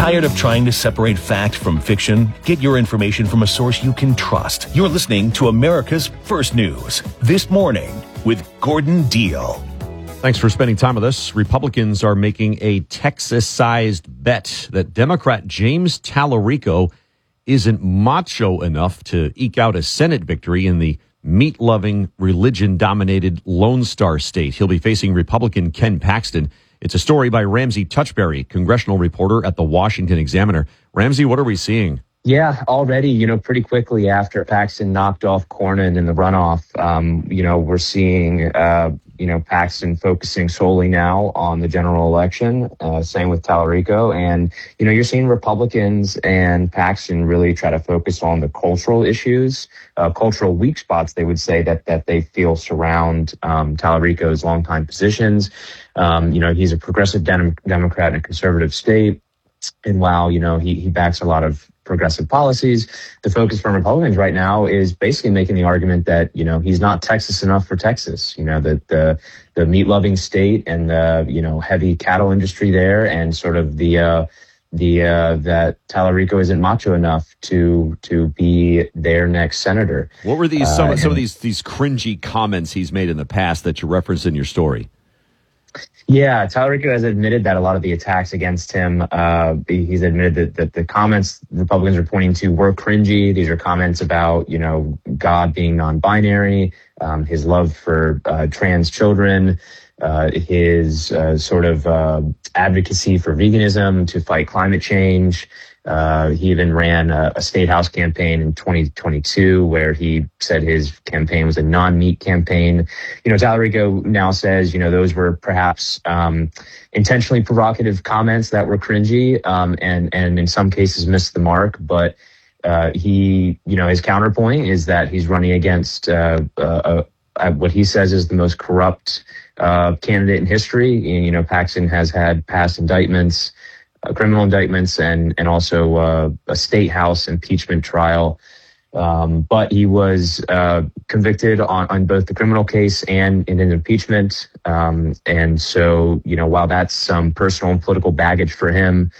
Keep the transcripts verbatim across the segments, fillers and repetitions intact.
Tired of trying to separate fact from fiction? Get your information from a source you can trust. You're listening to America's First News This Morning with Gordon Deal. Thanks for spending time with us. Republicans are making a Texas-sized bet that Democrat James Tallarico isn't macho enough to eke out a Senate victory in the meat-loving, religion-dominated Lone Star State. He'll be facing Republican Ken Paxton. It's a story by Ramsey Touchberry, congressional reporter at the Washington Examiner. Ramsey, what are we seeing? Yeah, already, you know, pretty quickly after Paxton knocked off Cornyn in the runoff, um, you know, we're seeing, uh, you know, Paxton focusing solely now on the general election, uh, same with Tallarico. And, you know, you're seeing Republicans and Paxton really try to focus on the cultural issues, uh, cultural weak spots, they would say, that that they feel surround um, Tallarico's longtime positions. Um, you know, he's a progressive dem- Democrat in a conservative state. And while, you know, he, he backs a lot of progressive policies, the focus from Republicans right now is basically making the argument that, you know, he's not Texas enough for Texas. You know, that the the meat-loving state and the, you know, heavy cattle industry there, and sort of the uh, the uh, that Tallarico isn't macho enough to to be their next senator. What were these some, uh, some of these these cringy comments he's made in the past that you referenced in your story? Yeah, Tallarico has admitted that a lot of the attacks against him, uh, he's admitted that, that the comments Republicans are pointing to were cringy. These are comments about, you know, God being non-binary, um, his love for uh, trans children, uh, his uh, sort of uh, advocacy for veganism to fight climate change. Uh, he even ran a, a state house campaign in twenty twenty-two where he said his campaign was a non-meat campaign. You know, Tallarico now says, you know, those were perhaps um, intentionally provocative comments that were cringy um, and, and in some cases missed the mark. But uh, he, you know, his counterpoint is that he's running against uh, uh, uh, what he says is the most corrupt uh, candidate in history. And, you know, Paxton has had past indictments, Uh, criminal indictments, and and also uh, a state house impeachment trial. Um, but he was uh, convicted on, on both the criminal case and in an impeachment. Um, and so, you know, while that's some personal and political baggage for him,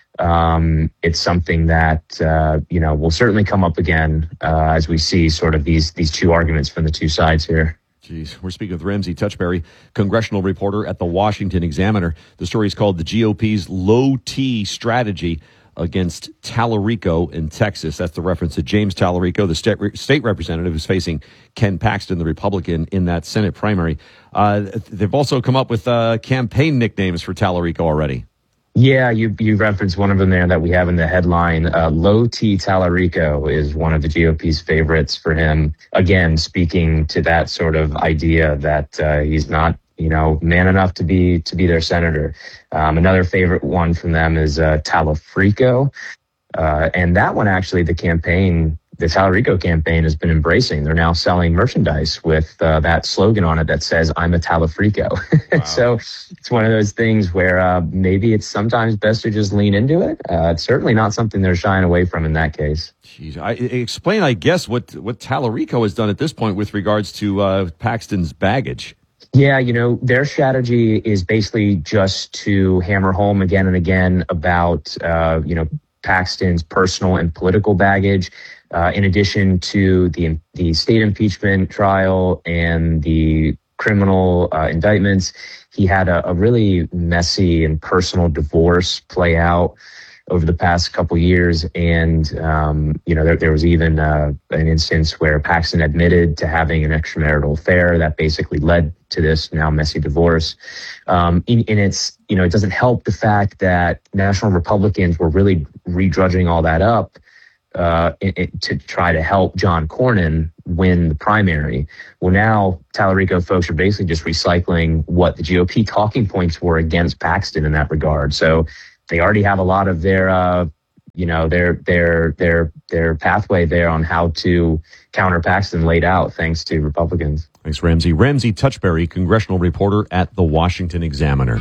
um, it's something that, uh, you know, will certainly come up again uh, as we see sort of these these two arguments from the two sides here. Jeez, we're speaking with Ramsey Touchberry, congressional reporter at the Washington Examiner. The story is called The G O P's Low T Strategy Against Tallarico in Texas. That's the reference to James Tallarico, the state, state representative who's facing Ken Paxton, the Republican, in that Senate primary. Uh, they've also come up with uh, campaign nicknames for Tallarico already. Yeah, you you referenced one of them there that we have in the headline. Uh, Low T Tallarico is one of the G O P's favorites for him. Again, speaking to that sort of idea that uh, he's not, you know, man enough to be to be their senator. Um, another favorite one from them is uh, Tallafrico, uh, and that one actually, the campaign. The Tallarico campaign has been embracing. They're now selling merchandise with uh, that slogan on it that says, I'm a Tallafrico. Wow. So it's one of those things where uh, maybe it's sometimes best to just lean into it. Uh, it's certainly not something they're shying away from in that case. Jeez, I, explain, I guess, what, what Tallarico has done at this point with regards to uh, Paxton's baggage. Yeah, you know, their strategy is basically just to hammer home again and again about, uh, you know, Paxton's personal and political baggage. Uh, in addition to the the state impeachment trial and the criminal uh, indictments, he had a, a really messy and personal divorce play out over the past couple years. And, um, you know, there, there was even uh, an instance where Paxton admitted to having an extramarital affair that basically led to this now messy divorce. Um, and, and it's, you know, it doesn't help the fact that national Republicans were really redrudging all that up Uh, it, it, to try to help John Cornyn win the primary. Well, now Tallarico folks are basically just recycling what the G O P talking points were against Paxton in that regard. So they already have a lot of their, uh, you know, their their their their pathway there on how to counter Paxton laid out, thanks to Republicans. Thanks, Ramsey. Ramsey Touchberry, congressional reporter at the Washington Examiner.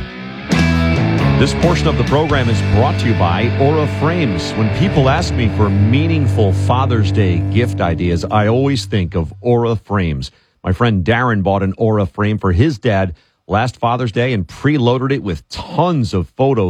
This portion of the program is brought to you by Aura Frames. When people ask me for meaningful Father's Day gift ideas, I always think of Aura Frames. My friend Darren bought an Aura frame for his dad last Father's Day and preloaded it with tons of photos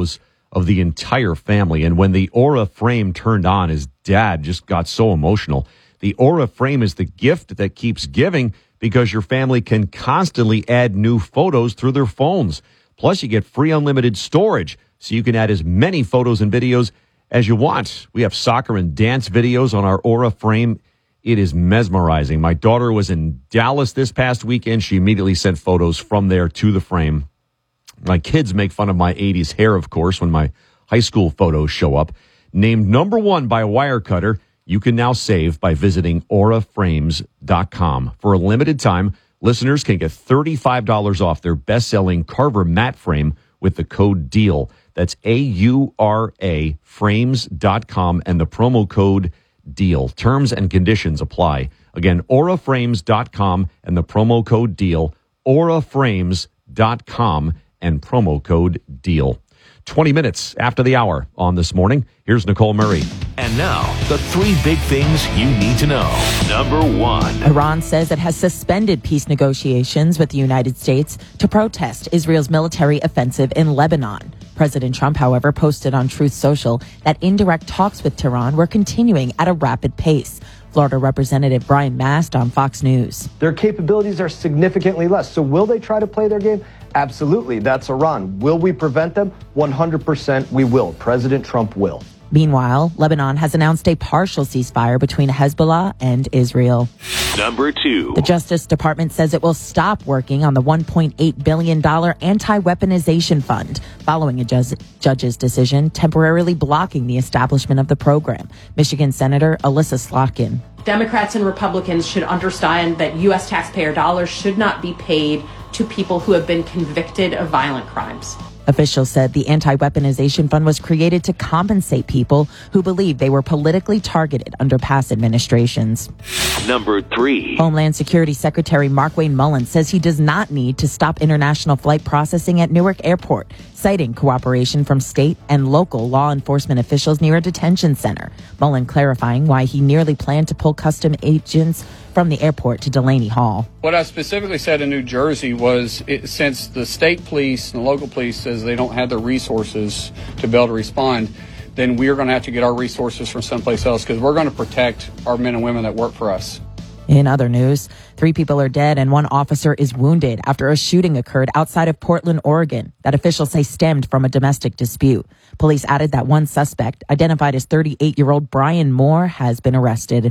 of the entire family. And when the Aura frame turned on, his dad just got so emotional. The Aura frame is the gift that keeps giving because your family can constantly add new photos through their phones. Plus, you get free unlimited storage, so you can add as many photos and videos as you want. We have soccer and dance videos on our Aura frame. It is mesmerizing. My daughter was in Dallas this past weekend. She immediately sent photos from there to the frame. My kids make fun of my eighties hair, of course, when my high school photos show up. Named number one by Wirecutter, you can now save by visiting aura frames dot com. For a limited time, listeners can get thirty-five dollars off their best-selling Carver matte frame with the code DEAL. That's A U R A frames dot com and the promo code DEAL. Terms and conditions apply. Again, aura frames dot com and the promo code DEAL. aura frames dot com and promo code DEAL. twenty minutes after the hour on This Morning. Here's Nicole Murray. And now, the three big things you need to know. Number one. Iran says it has suspended peace negotiations with the United States to protest Israel's military offensive in Lebanon. President Trump, however, posted on Truth Social that indirect talks with Tehran were continuing at a rapid pace. Florida Representative Brian Mast on Fox News. Their capabilities are significantly less. So will they try to play their game? Absolutely. That's Iran. Will we prevent them? one hundred percent we will. President Trump will. Meanwhile, Lebanon has announced a partial ceasefire between Hezbollah and Israel. Number two. The Justice Department says it will stop working on the one point eight billion dollars anti-weaponization fund following a ju- judge's decision temporarily blocking the establishment of the program. Michigan Senator Alyssa Slotkin. Democrats and Republicans should understand that U S taxpayer dollars should not be paid to people who have been convicted of violent crimes. Officials said the anti-weaponization fund was created to compensate people who believe they were politically targeted under past administrations. Number three. Homeland Security Secretary Markwayne Mullin says he does not need to stop international flight processing at Newark Airport, citing cooperation from state and local law enforcement officials near a detention center. Mullin clarifying why he nearly planned to pull custom agents from the airport to Delaney Hall. What I specifically said in New Jersey was it, since the state police and the local police says they don't have the resources to be able to respond, then we're going to have to get our resources from someplace else because we're going to protect our men and women that work for us. In other news, three people are dead and one officer is wounded after a shooting occurred outside of Portland, Oregon, that officials say stemmed from a domestic dispute. Police added that one suspect, identified as thirty-eight-year-old Brian Moore, has been arrested.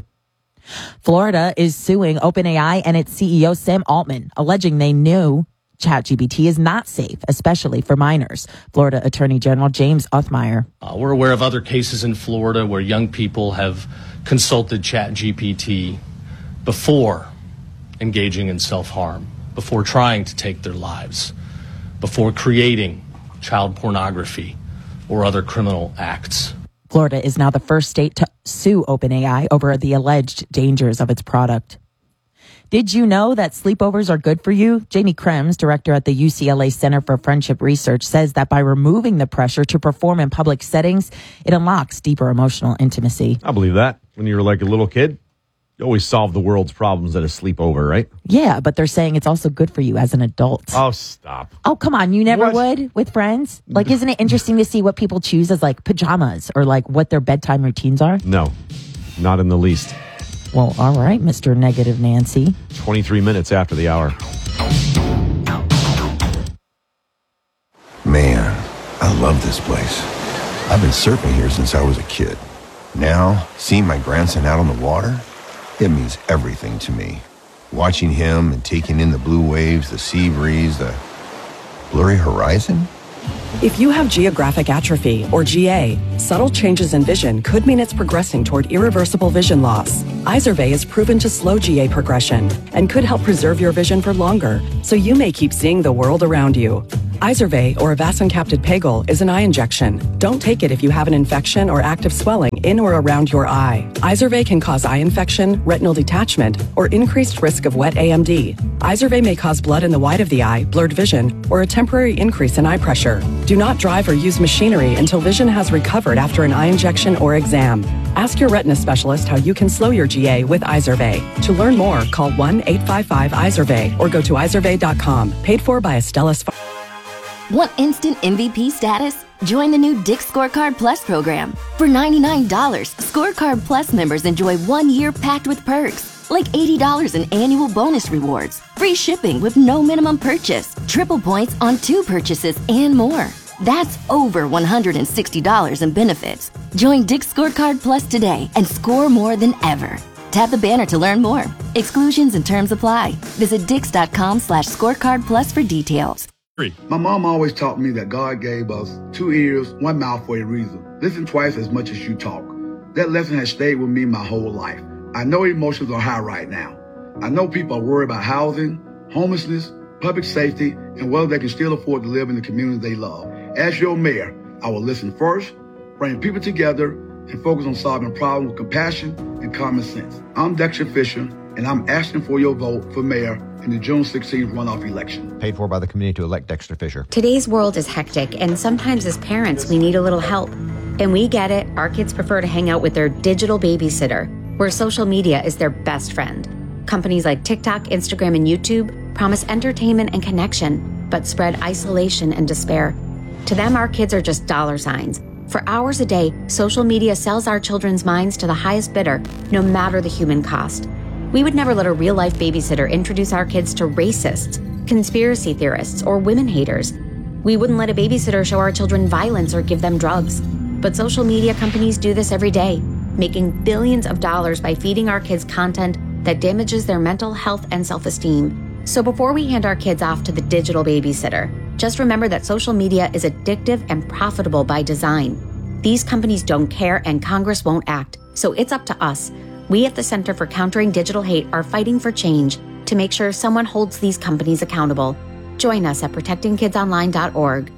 Florida is suing OpenAI and its C E O Sam Altman, alleging they knew ChatGPT is not safe, especially for minors. Florida Attorney General James Othmeyer. Uh, we're aware of other cases in Florida where young people have consulted ChatGPT before engaging in self-harm, before trying to take their lives, before creating child pornography or other criminal acts. Florida is now the first state to sue OpenAI over the alleged dangers of its product. Did you know that sleepovers are good for you? Jamie Krems, director at the U C L A Center for Friendship Research, says that by removing the pressure to perform in public settings, it unlocks deeper emotional intimacy. I believe that. When you were like a little kid, you always solve the world's problems at a sleepover, right? Yeah, but they're saying it's also good for you as an adult. Oh, stop. Oh, come on. You never What? would with friends? Like, isn't it interesting to see what people choose as like pajamas or like what their bedtime routines are? No, not in the least. Well, all right, Mister Negative Nancy. twenty-three minutes after the hour. Man, I love this place. I've been surfing here since I was a kid. Now, seeing my grandson out on the water, it means everything to me. Watching him and taking in the blue waves, the sea breeze, the blurry horizon. If you have geographic atrophy, or G A, subtle changes in vision could mean it's progressing toward irreversible vision loss. Izervay is proven to slow G A progression and could help preserve your vision for longer, so you may keep seeing the world around you. Izervay, or avacincaptad pegol, is an eye injection. Don't take it if you have an infection or active swelling in or around your eye. Izervay can cause eye infection, retinal detachment, or increased risk of wet A M D. Izervay may cause blood in the white of the eye, blurred vision, or a temporary increase in eye pressure. Do not drive or use machinery until vision has recovered after an eye injection or exam. Ask your retina specialist how you can slow your G A with Izervay. To learn more, call one eight five five Izervay or go to izervay dot com. Paid for by Astellas. Want instant M V P status? Join the new Dick's Scorecard Plus program. For ninety-nine dollars, Scorecard Plus members enjoy one year packed with perks, like eighty dollars in annual bonus rewards, free shipping with no minimum purchase, triple points on two purchases, and more. That's over one hundred sixty dollars in benefits. Join Dick's Scorecard Plus today and score more than ever. Tap the banner to learn more. Exclusions and terms apply. Visit dix.com slash scorecard plus for details. My mom always taught me that God gave us two ears, one mouth for a reason. Listen twice as much as you talk. That lesson has stayed with me my whole life. I know emotions are high right now. I know people are worried about housing, homelessness, public safety, and whether they can still afford to live in the community they love. As your mayor, I will listen first, bring people together, and focus on solving problems with compassion and common sense. I'm Dexter Fisher, and I'm asking for your vote for mayor in the June sixteenth runoff election. Paid for by the community to elect Dexter Fisher. Today's world is hectic, and sometimes as parents, we need a little help. And we get it. Our kids prefer to hang out with their digital babysitter, where social media is their best friend. Companies like TikTok, Instagram, and YouTube promise entertainment and connection, but spread isolation and despair. To them, our kids are just dollar signs. For hours a day, social media sells our children's minds to the highest bidder, no matter the human cost. We would never let a real-life babysitter introduce our kids to racists, conspiracy theorists, or women haters. We wouldn't let a babysitter show our children violence or give them drugs. But social media companies do this every day, making billions of dollars by feeding our kids content that damages their mental health and self-esteem. So before we hand our kids off to the digital babysitter, just remember that social media is addictive and profitable by design. These companies don't care and Congress won't act, so it's up to us. We at the Center for Countering Digital Hate are fighting for change to make sure someone holds these companies accountable. Join us at protecting kids online dot org.